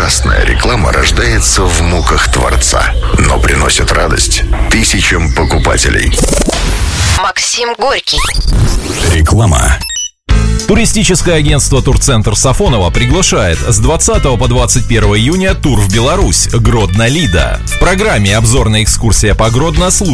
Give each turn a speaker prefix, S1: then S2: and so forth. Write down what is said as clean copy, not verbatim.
S1: Напрасная реклама рождается в муках Творца, но приносит радость тысячам покупателей.
S2: Максим Горький.
S1: Реклама.
S3: Туристическое агентство «Турцентр Сафоново» приглашает с 20 по 21 июня тур в Беларусь, Гродно-Лида. В программе обзорная экскурсия по Гродно,